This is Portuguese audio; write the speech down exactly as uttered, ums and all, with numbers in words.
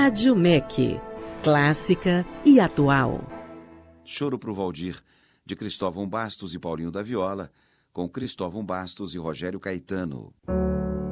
Rádio M E C. Clássica e atual. Choro pro Valdir, de Cristóvão Bastos e Paulinho da Viola, com Cristóvão Bastos e Rogério Caetano.